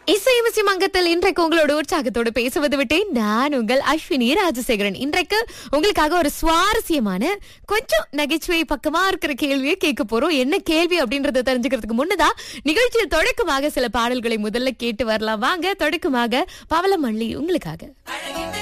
இசையமிசி மங்கத்தில் இன்றைக்கு உங்களோட உற்சாகத்தோடு பேசுவது விட்டேன். நான் உங்கள் அஸ்வினி ராஜசேகரன். இன்றைக்கு உங்களுக்காக ஒரு சுவாரஸ்யமான கொஞ்சம் நகைச்சுவை பக்கமா இருக்கிற கேள்வியை கேட்க போறோம். என்ன கேள்வி அப்படின்றத தெரிஞ்சுக்கிறதுக்கு முன்னதா நிகழ்ச்சியில் தொடக்கமாக சில பாடல்களை முதல்ல கேட்டு வரலாம். வாங்க. தொடக்கமாக பவளமல்லி உங்களுக்காக.